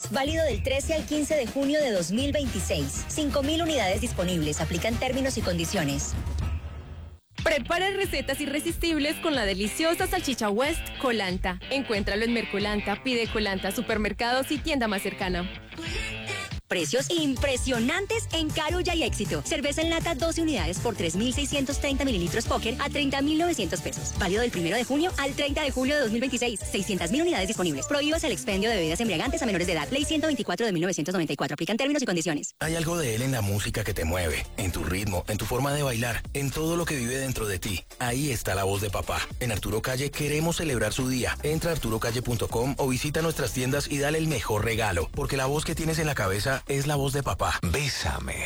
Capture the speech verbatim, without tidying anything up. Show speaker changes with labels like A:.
A: Válido del trece al quince de junio de dos mil veintiséis. cinco mil unidades disponibles. Aplican términos y condiciones.
B: Prepara recetas irresistibles con la deliciosa salchicha West Colanta. Encuéntralo en Mercolanta, pide Colanta, supermercados y tienda más cercana.
A: Precios impresionantes en Carulla y Éxito. Cerveza en lata doce unidades por tres mil seiscientos treinta mililitros Póker a treinta mil novecientos pesos. Válido del primero de junio al treinta de julio de dos mil veintiséis. seiscientas mil unidades disponibles. Prohíbas el expendio de bebidas embriagantes a menores de edad. Ley ciento veinticuatro de mil novecientos noventa y cuatro. Aplican términos y condiciones.
C: Hay algo de él en la música que te mueve, en tu ritmo, en tu forma de bailar, en todo lo que vive dentro de ti. Ahí está la voz de papá. En Arturo Calle queremos celebrar su día. Entra a arturo calle punto com o visita nuestras tiendas y dale el mejor regalo, porque la voz que tienes en la cabeza es la voz de papá.
D: Bésame.